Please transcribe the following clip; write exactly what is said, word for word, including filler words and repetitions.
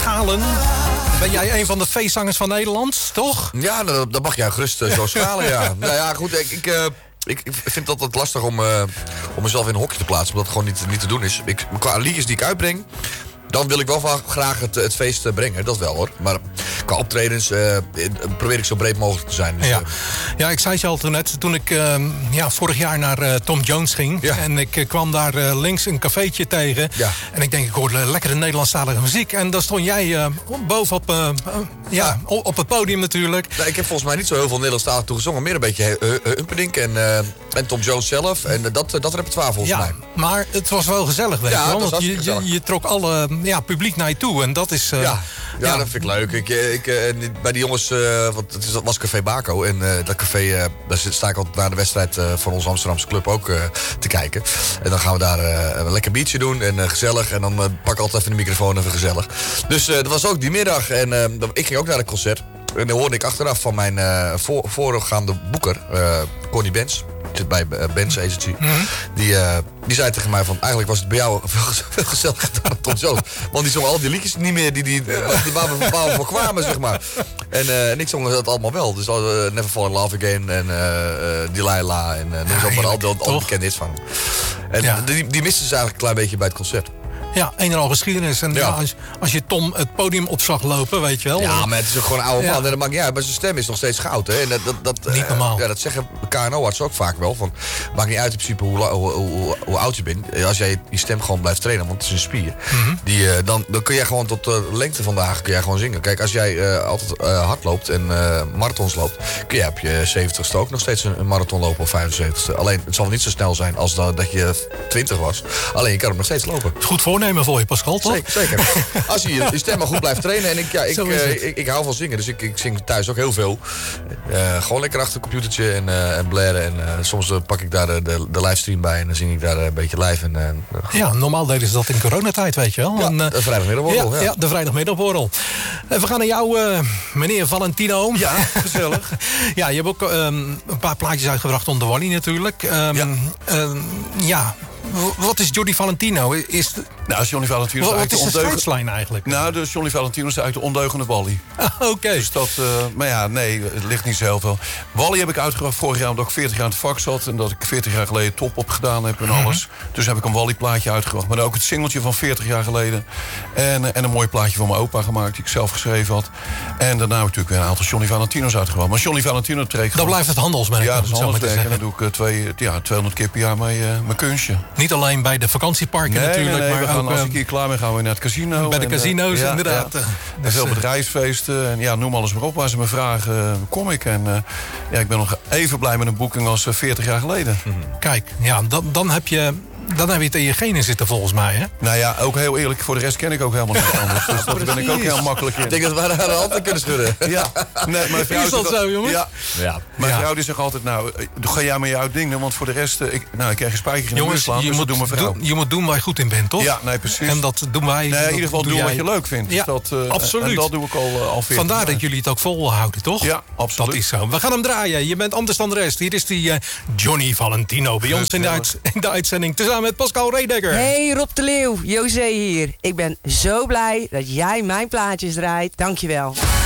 schalen. Ben jij een van de feestzangers van Nederland, toch? Ja, dat, dat mag jij gerust uh, zo schalen, ja. Nou ja, goed, ik... ik uh... Ik, ik vind het altijd lastig om, uh, om mezelf in een hokje te plaatsen, omdat het gewoon niet, niet te doen is. Ik, qua liedjes die ik uitbreng, dan wil ik wel van, graag het, het feest brengen, dat wel hoor. Maar qua optredens uh, probeer ik zo breed mogelijk te zijn. Dus, ja. Uh, ja, ik zei het je al toen net, toen ik uh, ja, vorig jaar naar uh, Tom Jones ging. Ja. En ik uh, kwam daar uh, links een cafeetje tegen. Ja. En ik denk, ik hoorde lekkere Nederlandstalige muziek. En daar stond jij uh, bovenop, uh, uh, ja, ja. op het podium natuurlijk. Nou, ik heb volgens mij niet zo heel veel Nederlandstalig toegezongen. Meer een beetje uh, uh, Humperdinck en, uh, en Tom Jones zelf. En uh, dat, uh, dat repertoire volgens ja, mij. Maar het was wel gezellig, weet ja, je wel. Want je, je, je trok alle ja, publiek naar je toe. En dat is... Uh, ja. Ja, ja, dat vind ik leuk. Ik, ik, uh, bij die jongens, uh, want het was Café Baco. En uh, dat café, uh, daar sta ik altijd naar de wedstrijd uh, van onze Amsterdamse club ook uh, te kijken. En dan gaan we daar uh, een lekker biertje doen en uh, gezellig. En dan uh, pak ik altijd even de microfoon even gezellig. Dus uh, dat was ook die middag. En uh, ik ging ook naar het concert. En dan hoorde ik achteraf van mijn uh, voor, voorgaande boeker, uh, Connie Benz. Ik zit bij uh, Benz Agency. Mm-hmm. Die, uh, die zei tegen mij van, eigenlijk was het bij jou veel gezelliger dan Tom Jones. Want die zong al die liedjes niet meer die, die, uh, waar, we, waar we voor kwamen, zeg maar. En, uh, en ik zong dat allemaal wel. Dus uh, Never Fall in Love Again en uh, uh, Delilah en uh, noem zo maar al die bekende hits van hem. En ja. die, die misten ze eigenlijk een klein beetje bij het concert. Ja, een en al geschiedenis. En ja. Ja, als, als je Tom het podium op zag lopen, weet je wel. Ja, maar het is ook gewoon een oude man. Ja. En dat maakt niet uit, maar zijn stem is nog steeds goud. Hè? En dat, dat, dat, niet normaal. Uh, ja, dat zeggen K N O-artsen ook vaak wel. Van, maakt niet uit in principe hoe, hoe, hoe, hoe oud je bent. Als jij je stem gewoon blijft trainen, want het is een spier. Mm-hmm. Die, uh, dan, dan kun jij gewoon tot de lengte van dagen kun jij gewoon zingen. Kijk, als jij uh, altijd uh, hard loopt en uh, marathons loopt, kun je op je zeventigste ook nog steeds een, een marathon lopen of vijfenzeventigste. Alleen, het zal niet zo snel zijn als dat, dat je twintig was. Alleen, je kan hem nog steeds lopen. Goed voornemen voor je, Pascal. Zeker, zeker. Als je je stem maar goed blijft trainen. En ik, ja, ik, uh, ik, ik hou van zingen, dus ik, ik zing thuis ook heel veel. Uh, gewoon lekker achter het computertje en, uh, en blaren. En uh, soms uh, pak ik daar de, de, de livestream bij en dan zing ik daar een beetje live. En, uh, ja, normaal deden ze dat in coronatijd, weet je wel. Ja, en, uh, de vrijdagmiddagborrel. Ja, ja. ja, de vrijdagmiddagborrel. Uh, we gaan naar jou, uh, meneer Valentino. Ja, gezellig. Ja, je hebt ook um, een paar plaatjes uitgebracht onder Wally natuurlijk. Um, ja. Uh, ja. Wat is Johnny Valentino? Is de... Nou, Johnny Valentino is wat, eigenlijk wat is de ondeugende... scheidslijn eigenlijk? Nou, dus Johnny Valentino is eigenlijk de ondeugende Wally. Ah, Oké. Okay. Dus dat, uh, maar ja, nee, het ligt niet zo heel veel. Wally heb ik uitgebracht vorig jaar omdat ik veertig jaar in het vak zat. En dat ik veertig jaar geleden top op gedaan heb en alles. Mm-hmm. Dus heb ik een Wally plaatje uitgebracht. Maar ook het singeltje van veertig jaar geleden. En, en een mooi plaatje van mijn opa gemaakt, die ik zelf geschreven had. En daarna heb ik natuurlijk weer een aantal Johnny Valentino's uitgebracht. Maar Johnny Valentino trekt. Dan blijft het handelsmerk. Ja, dat is handelsmerk. En dan doe ik uh, twee, ja, tweehonderd keer per jaar mee, uh, mijn kunstje. Niet alleen bij de vakantieparken nee, natuurlijk. Nee, nee, maar we gaan, ook, als ik hier klaar ben, gaan we naar het casino. Bij de en, casino's, uh, ja, inderdaad. Ja. Dus, en veel bedrijfsfeesten. En ja, noem alles maar op. Waar ze me vragen, uh, kom ik. En uh, ja, ik ben nog even blij met een boeking als uh, veertig jaar geleden. Kijk, ja, dan, dan heb je... Dan heb je het in je genen zitten volgens mij, hè? Nou ja, ook heel eerlijk, voor de rest ken ik ook helemaal niks anders. Dus daar ben ik ook heel makkelijk in. Ik denk dat we daar de hand kunnen schudden. Ja, nee, mijn vrouw is dat zegt, zo, jongen? Ja. Ja. Mijn ja. vrouw die zegt altijd, nou, ga jij maar je uitdingen, want voor de rest, ik, nou, ik krijg een spijker in de muur slaan, je dus moet, dat doet mijn vrouw. Doen, je moet doen waar je goed in bent, toch? Ja, nee, precies. En dat doen wij. Nee, in ieder geval doe doen jij... wat je leuk vindt. Ja, dus dat, uh, absoluut. En dat doe ik al, uh, al veertig Vandaar jaar. dat jullie het ook volhouden, toch? Ja, absoluut. Dat is zo. We gaan hem draaien. Je bent anders dan de rest. Hier is die uh, Johnny Valentino bij ons in de, uit, in de uitzending. Tezamen met Pascal Redeker. Hey Rob de Leeuw, José hier. Ik ben zo blij dat jij mijn plaatjes draait. Dankjewel.